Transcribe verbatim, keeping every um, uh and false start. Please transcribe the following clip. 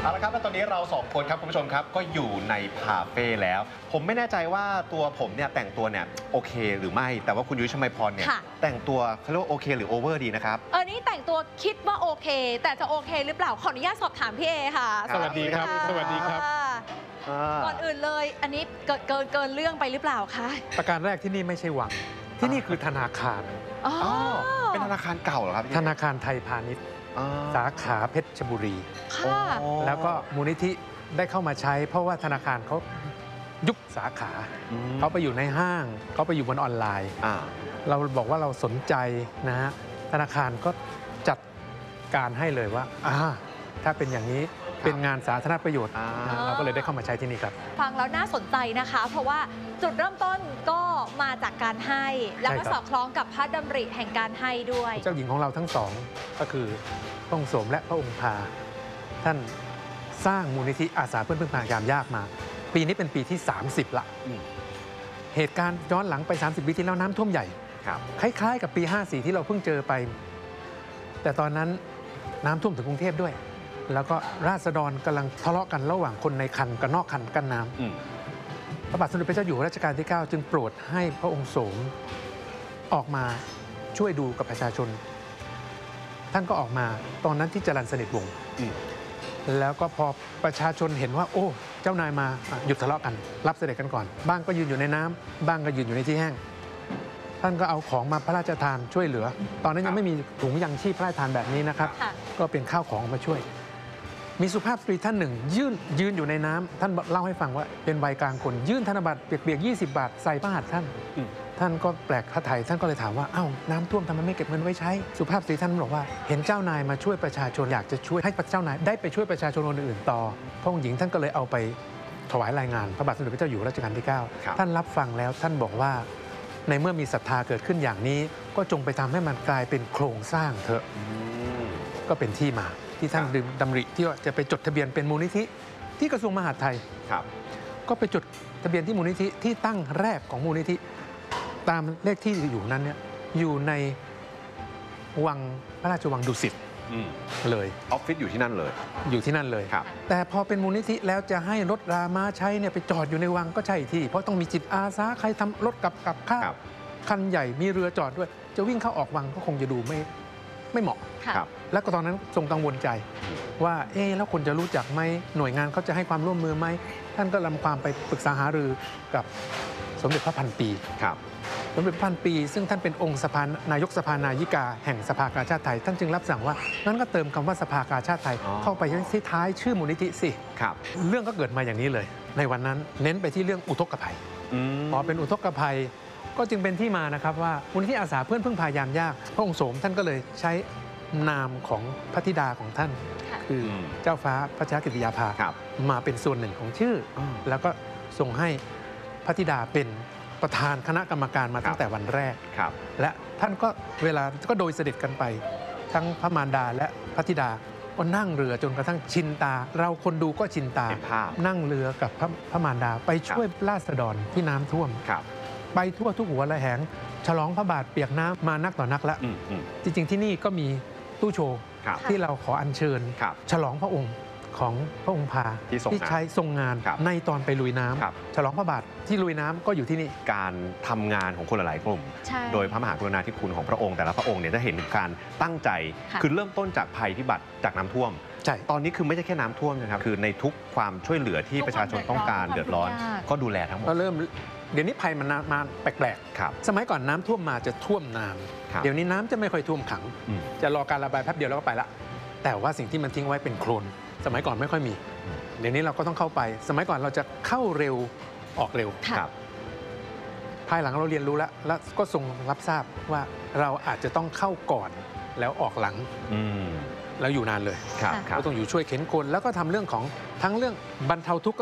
เอาละครับแล้วตอนนี้เราสองคนครับคุณผู้ชมครับก็อยู่ในคาเฟ่แล้วผมไม่แน่ใจว่าตัวผมเนี่ยแต่งตัวเนี่ยโอเคหรือไม่แต่ว่าคุณยุ้ยชมัยพรเนี่ยแต่งตัวเขาเรียกว่าโอเคหรือโอเวอร์ดีนะครับเออนี่แต่งตัวคิดว่าโอเคแต่จะโอเคหรือเปล่าขออนุญาตสอบถามพี่เอค่ะสวัสดีครับสวัสดีครับก่อนอื่นเลยอันนี้เกินเกินเกินเรื่องไปหรือเปล่าคะประการแรกที่นี่ไม่ใช่วังที่นี่คือธนาคารอ๋อเป็นธนาคารเก่าเหรอครับธนาคารไทยพาณิชย์สาขาเพชรบุรีค่ะแล้วก็มูลนิธิได้เข้ามาใช้เพราะว่าธนาคารเขายุบสาขาเขาไปอยู่ในห้างเขาไปอยู่บนออนไลน์เราบอกว่าเราสนใจนะฮะธนาคารก็จัดการให้เลยว่าถ้าเป็นอย่างนี้เป็นงานสาธารณประโยชน์เราก็เลยได้เข้ามาใช้ที่นี่ครับฟังแล้วน่าสนใจนะคะเพราะว่าจุดเริ่มต้นก็มาจากการให้แล้วก็สอดคล้องกับพระดำริแห่งการให้ด้วยเจ้าหญิงของเราทั้งสองก็คือพระองค์โสมและพระองค์พาท่านสร้างมูลนิธิอาสาเพื่อนพึ่งพายามยากมาปีนี้เป็นปีที่สามสิบละเหตุการณ์ย้อนหลังไปสามสิบปีที่แล้วน้ำท่วมใหญ่คล้ายๆกับปีห้าสี่ที่เราเพิ่งเจอไปแต่ตอนนั้นน้ำท่วมถึงกรุงเทพด้วยแล้วก็ราษฎรกำลังทะเลาะกันระหว่างคนในคันกับนอกคันกั้นน้ำพระบาทสมเด็จพระเจ้าอยู่หัวรัชกาลที่เก้าจึงโปรดให้พระองค์โสมออกมาช่วยดูกับประชาชนท่านก็ออกมาตอนนั้นที่จรัญสนิทวงศ์แล้วก็พอประชาชนเห็นว่าโอ้เจ้านายมาหยุดทะเลาะกันรับเสด็จกันก่อนบ้างก็ยืนอยู่ในน้ำบ้างก็ยืนอยู่ในที่แห้งท่านก็เอาของมาพระราชทานช่วยเหลือตอนนั้นยังไม่มีถุงยังชีพพระราชทานแบบนี้นะครับก็เป็นข้าวของมาช่วยมีสุภาพสตรีท่านหนึ่งยื่นยืนอยู่ในน้ำท่านเล่าให้ฟังว่าเป็นวัยกลางคนยื่นธนบัตรเปียกๆยี่สิบบาทใส่พระหัตถ์ท่านท่านก็แปลกพระไทยท่านก็เลยถามว่าอ้าวน้ำท่วมทำไมไม่เก็บเงินไว้ใช้สุภาพสตรีท่านบอกว่าเห็นเจ้านายมาช่วยประชาชนอยากจะช่วยให้เจ้านายได้ไปช่วยประชาชนคนอื่นต่อพระองค์หญิงท่านก็เลยเอาไปถวายรายงานพระบาทสมเด็จพระเจ้าอยู่หัวรัชกาลที่เก้าท่านรับฟังแล้วท่านบอกว่าในเมื่อมีศรัทธาเกิดขึ้นอย่างนี้ก็จงไปทำให้มันกลายเป็นโครงสร้างเถอะก็เป็นที่มาที่ท่านดำริที่ว่าจะไปจดทะเบียนเป็นมูลนิธิที่กระทรวงมหาดไทยก็ไปจดทะเบียนที่มูลนิธิที่ตั้งแรกของมูลนิธิตามเลขที่อยู่นั้นเนี่ยอยู่ในวังพระราชวังดุสิตเลยออฟฟิศอยู่ที่นั่นเลยอยู่ที่นั่นเลยแต่พอเป็นมูลนิธิแล้วจะให้รถรามาใช้เนี่ยไปจอดอยู่ในวังก็ใช่ที่เพราะต้องมีจิตอาสาใครทำรถกับกับข้าวคันใหญ่มีเรือจอดด้วยจะวิ่งเข้าออกวังก็คงจะดูไม่ไม่เหมาะแล้วก็ตอนนั้นทรงกังวลใจว่าเอ๊ะแล้วคนจะรู้จักไหมหน่วยงานเขาจะให้ความร่วมมือไหมท่านก็นำความไปปรึกษาหารือกับสมเด็จพระพันปีสมเด็จพระพันปีซึ่งท่านเป็นองค์สภานายกสภานายิกาแห่งสภากาชาติไทยท่านจึงรับสั่งว่างั้นก็เติมคำว่าสภากาชาติไทยเข้าไปที่ท้ายชื่อมูลนิธิสิเรื่องก็เกิดมาอย่างนี้เลยในวันนั้นเน้นไปที่เรื่องอุทกภัยพอเป็นอุทกภัยก็จึงเป็นที่มานะครับว่ามูลนิธิอาสาเพื่อนพึ่งพายามยากพระองค์โสมท่านก็เลยใช้นามของพระธิดาของท่านคือเจ้าฟ้าพระชรกิติยาภามาเป็นส่วนหนึ่งของชื่อแล้วก็ส่งให้พระธิดาเป็นประธานคณะกรรมการมาตั้งแต่วันแรกและท่านก็เวลาก็โดยเสด็จกันไปทั้งพระมารดาและพระธิดาก็นั่งเรือจนกระทั่งชินตาเราคนดูก็ชินตานั่งเรือกับพระพระมารดาไปช่วยราษฎรที่น้ำท่วมไปทั่วทุกหัวระแหงฉลองพระบาทเปียกน้ำมานักต่อนักแล้วจริงๆที่นี่ก็มีตู้โชว์ที่เราขออัญเชิญฉลองพระองค์ของพระองค์พาที่ใช้ทรงงานในตอนไปลุยน้ำฉลองพระบาทที่ลุยน้ำก็อยู่ที่นี่การทำงานของคนหลายกลุ่มโดยพระมหากรุณาธิคุณของพระองค์แต่ละพระองค์เนี่ยจะเห็นถึงการตั้งใจคือเริ่มต้นจากภัยพิบัติจากน้ำท่วมตอนนี้คือไม่ใช่แค่น้ำท่วมนะครับคือในทุกความช่วยเหลือที่ประชาชนต้องการเดือดร้อนก็ดูแลทั้งหมดก็เริ่มเดี๋ยวนี้ภัยมันมาแปลกๆสมัยก่อนน้ำท่วมมาจะท่วมนานเดี๋ยวนี้น้ำจะไม่ค่อยท่วมขังจะรอการระบายแป๊บเดียวแล้วก็ไปละแต่ว่าสิ่งที่มันทิ้งไว้เป็นโคลนสมัยก่อนไม่ค่อยมีเดี๋ยวนี้เราก็ต้องเข้าไปสมัยก่อนเราจะเข้าเร็วออกเร็วภายหลังเราเรียนรู้แล้วแล้วก็ทรงรับทราบว่าเราอาจจะต้องเข้าก่อนแล้วออกหลังแล้วอยู่นานเลยเราต้องอยู่ช่วยเข็นคนแล้วก็ทำเรื่องของทั้งเรื่องบรรเทาทุกข์